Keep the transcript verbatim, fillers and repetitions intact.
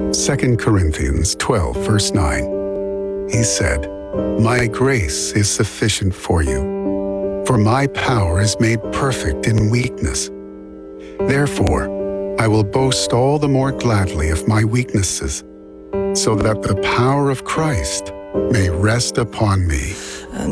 Second Corinthians twelve, verse nine. He said, "My grace is sufficient for you, for my power is made perfect in weakness. Therefore, I will boast all the more gladly of my weaknesses, so that the power of Christ may rest upon me."